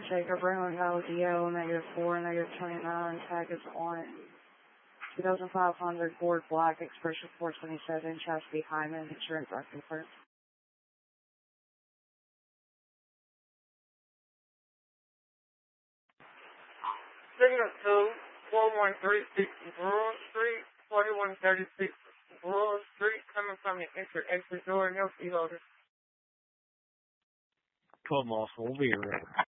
Jacob Raymond LDO, -4, -29, package on 2500 Ford Black, Expression 427, Chassis Hyman, insurance record. Signal 2, 4136 Broad Street, 4136 Broad Street, coming from the exit door, no key holder. 12 miles, we'll be here.